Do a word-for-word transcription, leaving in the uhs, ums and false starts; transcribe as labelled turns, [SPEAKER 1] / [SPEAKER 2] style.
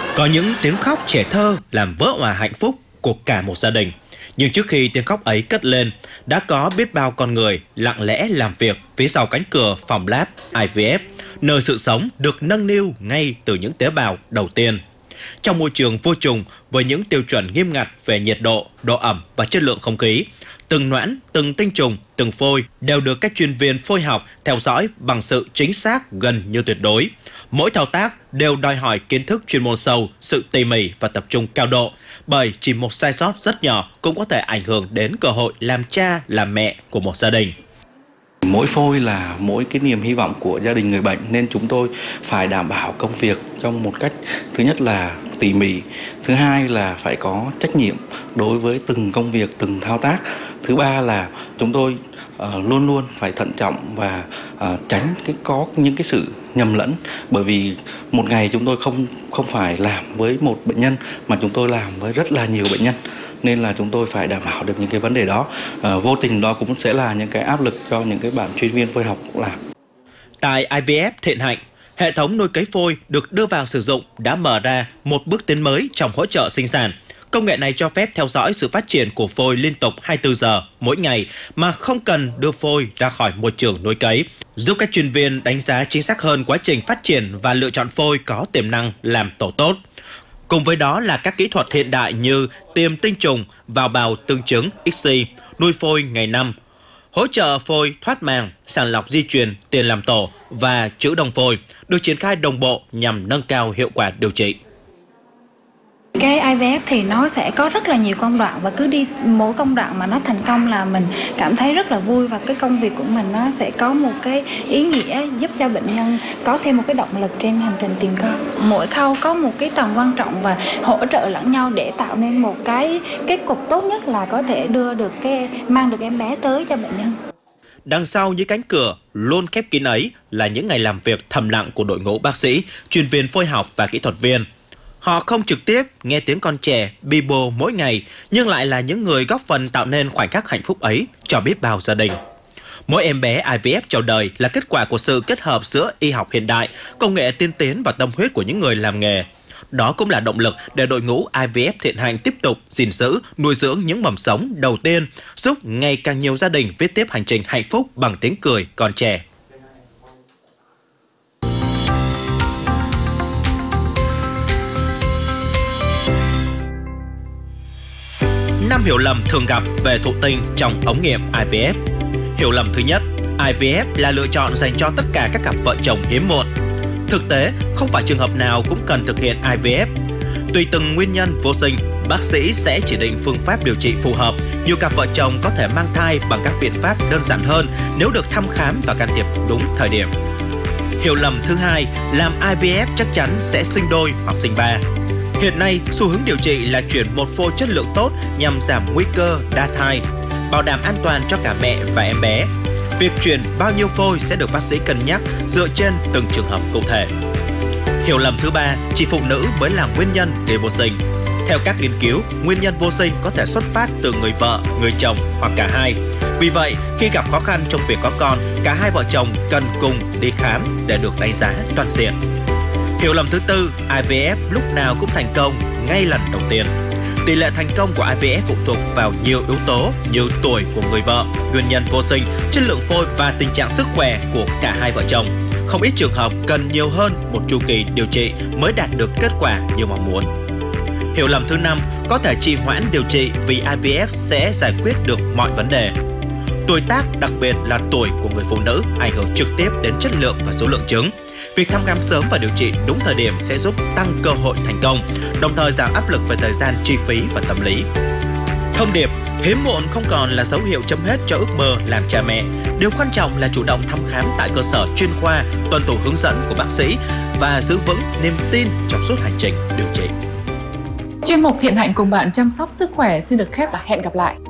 [SPEAKER 1] Có những tiếng khóc trẻ thơ làm vỡ òa hạnh phúc của cả một gia đình. Nhưng trước khi tiếng khóc ấy cất lên, đã có biết bao con người lặng lẽ làm việc phía sau cánh cửa phòng lab I V F, nơi sự sống được nâng niu ngay từ những tế bào đầu tiên. Trong môi trường vô trùng với những tiêu chuẩn nghiêm ngặt về nhiệt độ, độ ẩm và chất lượng không khí, từng noãn, từng tinh trùng, từng phôi đều được các chuyên viên phôi học theo dõi bằng sự chính xác gần như tuyệt đối. Mỗi thao tác đều đòi hỏi kiến thức chuyên môn sâu, sự tỉ mỉ và tập trung cao độ, bởi chỉ một sai sót rất nhỏ cũng có thể ảnh hưởng đến cơ hội làm cha, làm mẹ của một gia đình.
[SPEAKER 2] Mỗi phôi là mỗi cái niềm hy vọng của gia đình người bệnh, nên chúng tôi phải đảm bảo công việc trong một cách thứ nhất là tỉ mỉ, thứ hai là phải có trách nhiệm đối với từng công việc, từng thao tác, thứ ba là chúng tôi uh, luôn luôn phải thận trọng và uh, tránh cái có những cái sự nhầm lẫn, bởi vì một ngày chúng tôi không không phải làm với một bệnh nhân mà chúng tôi làm với rất là nhiều bệnh nhân, nên là chúng tôi phải đảm bảo được những cái vấn đề đó. À, vô tình đó cũng sẽ là những cái áp lực cho những cái bạn chuyên viên phôi học làm.
[SPEAKER 1] Tại I V F Thiện Hạnh, hệ thống nuôi cấy phôi được đưa vào sử dụng đã mở ra một bước tiến mới trong hỗ trợ sinh sản. Công nghệ này cho phép theo dõi sự phát triển của phôi liên tục hai mươi tư giờ mỗi ngày mà không cần đưa phôi ra khỏi môi trường nuôi cấy, giúp các chuyên viên đánh giá chính xác hơn quá trình phát triển và lựa chọn phôi có tiềm năng làm tổ tốt. Cùng với đó là các kỹ thuật hiện đại như tiêm tinh trùng, vào bào tương trứng X C, nuôi phôi ngày năm, hỗ trợ phôi thoát màng, sàng lọc di truyền, tiền làm tổ và trữ đông phôi được triển khai đồng bộ nhằm nâng cao hiệu quả điều trị.
[SPEAKER 3] Cái I V F thì nó sẽ có rất là nhiều công đoạn, và cứ đi mỗi công đoạn mà nó thành công là mình cảm thấy rất là vui, và cái công việc của mình nó sẽ có một cái ý nghĩa giúp cho bệnh nhân có thêm một cái động lực trên hành trình tìm con. Mỗi khâu có một cái tầm quan trọng và hỗ trợ lẫn nhau để tạo nên một cái kết cục tốt nhất là có thể đưa được cái mang được em bé tới cho bệnh nhân.
[SPEAKER 1] Đằng sau những cánh cửa luôn khép kín ấy là những ngày làm việc thầm lặng của đội ngũ bác sĩ, chuyên viên phôi học và kỹ thuật viên. Họ không trực tiếp nghe tiếng con trẻ bi bô mỗi ngày, nhưng lại là những người góp phần tạo nên khoảnh khắc hạnh phúc ấy cho biết bao gia đình. Mỗi em bé I V F chào đời là kết quả của sự kết hợp giữa y học hiện đại, công nghệ tiên tiến và tâm huyết của những người làm nghề. Đó cũng là động lực để đội ngũ I V F Thiện Hạnh tiếp tục gìn giữ, nuôi dưỡng những mầm sống đầu tiên, giúp ngày càng nhiều gia đình viết tiếp hành trình hạnh phúc bằng tiếng cười con trẻ. Năm hiểu lầm thường gặp về thụ tinh trong ống nghiệm I V F. Hiểu lầm thứ nhất, I V F là lựa chọn dành cho tất cả các cặp vợ chồng hiếm muộn. Thực tế, không phải trường hợp nào cũng cần thực hiện I V F. Tùy từng nguyên nhân vô sinh, bác sĩ sẽ chỉ định phương pháp điều trị phù hợp. Nhiều cặp vợ chồng có thể mang thai bằng các biện pháp đơn giản hơn nếu được thăm khám và can thiệp đúng thời điểm. Hiểu lầm thứ hai, làm I V F chắc chắn sẽ sinh đôi hoặc sinh ba. Hiện nay, xu hướng điều trị là chuyển một phôi chất lượng tốt nhằm giảm nguy cơ đa thai, bảo đảm an toàn cho cả mẹ và em bé. Việc chuyển bao nhiêu phôi sẽ được bác sĩ cân nhắc dựa trên từng trường hợp cụ thể. Hiểu lầm thứ ba, chỉ phụ nữ mới là nguyên nhân gây vô sinh. Theo các nghiên cứu, nguyên nhân vô sinh có thể xuất phát từ người vợ, người chồng hoặc cả hai. Vì vậy, khi gặp khó khăn trong việc có con, cả hai vợ chồng cần cùng đi khám để được đánh giá toàn diện. Hiểu lầm thứ tư, I V F lúc nào cũng thành công ngay lần đầu tiên. Tỷ lệ thành công của I V F phụ thuộc vào nhiều yếu tố như tuổi của người vợ, nguyên nhân vô sinh, chất lượng phôi và tình trạng sức khỏe của cả hai vợ chồng. Không ít trường hợp cần nhiều hơn một chu kỳ điều trị mới đạt được kết quả như mong muốn. Hiểu lầm thứ năm, có thể trì hoãn điều trị vì I V F sẽ giải quyết được mọi vấn đề. Tuổi tác, đặc biệt là tuổi của người phụ nữ, ảnh hưởng trực tiếp đến chất lượng và số lượng trứng. Việc thăm khám sớm và điều trị đúng thời điểm sẽ giúp tăng cơ hội thành công, đồng thời giảm áp lực về thời gian, chi phí và tâm lý. Thông điệp, hiếm muộn không còn là dấu hiệu chấm hết cho ước mơ làm cha mẹ. Điều quan trọng là chủ động thăm khám tại cơ sở chuyên khoa, tuân thủ hướng dẫn của bác sĩ và giữ vững niềm tin trong suốt hành trình điều trị.
[SPEAKER 4] Chuyên mục Thiện Hạnh cùng bạn chăm sóc sức khỏe xin được khép và hẹn gặp lại.